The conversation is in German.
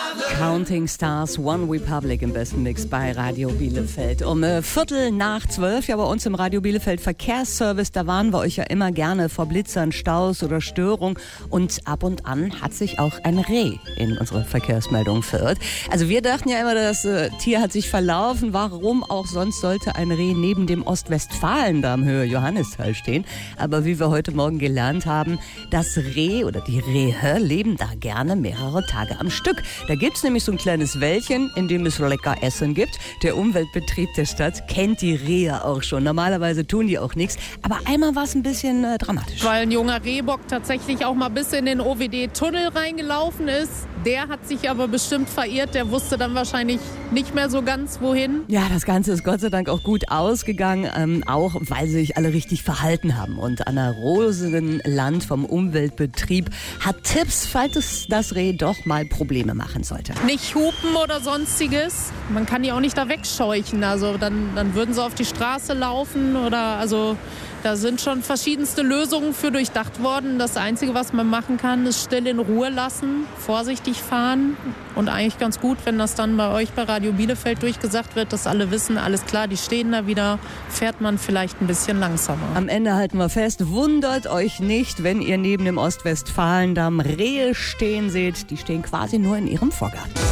Counting Stars, One Republic im besten Mix bei Radio Bielefeld. Um 11:15, ja, bei uns im Radio Bielefeld Verkehrsservice, da warnen wir euch ja immer gerne vor Blitzern, Staus oder Störung. Und ab und an hat sich auch ein Reh in unsere Verkehrsmeldung verirrt. Also wir dachten ja immer, das Tier hat sich verlaufen. Warum auch sonst sollte ein Reh neben dem Ostwestfalendamm Höhe Johannisthal stehen? Aber wie wir heute Morgen gelernt haben, das Reh oder die Rehe leben da gerne mehrere Tage am Stück. Da gibt's nämlich so ein kleines Wäldchen, in dem es lecker Essen gibt. Der Umweltbetrieb der Stadt kennt die Rehe auch schon. Normalerweise tun die auch nichts. Aber einmal war es ein bisschen dramatisch. Weil ein junger Rehbock tatsächlich auch mal bis in den OWD-Tunnel reingelaufen ist. Der hat sich aber bestimmt verirrt. Der wusste dann wahrscheinlich nicht mehr so ganz, wohin. Ja, das Ganze ist Gott sei Dank auch gut ausgegangen. Auch weil sich alle richtig verhalten haben. Und Anna Rosenland vom Umweltbetrieb hat Tipps, falls das Reh doch mal Probleme machen sollte. Nicht hupen oder sonstiges. Man kann die auch nicht da wegscheuchen. Also dann würden sie auf die Straße laufen oder also da sind schon verschiedenste Lösungen für durchdacht worden. Das Einzige, was man machen kann, ist still in Ruhe lassen, vorsichtig fahren und eigentlich ganz gut, wenn das dann bei euch bei Radio Bielefeld durchgesagt wird, dass alle wissen, alles klar, die stehen da wieder, fährt man vielleicht ein bisschen langsamer. Am Ende halten wir fest, wundert euch nicht, wenn ihr neben dem Ostwestfalendamm Rehe stehen seht. Die stehen quasi nur in ihrem Vorgarten.